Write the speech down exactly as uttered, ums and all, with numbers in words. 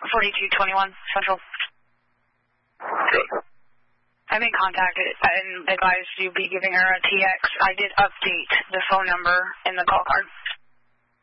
forty-two twenty-one Central. Good. I've been contacted and advised you be giving her a T X. I did update the phone number in the call card.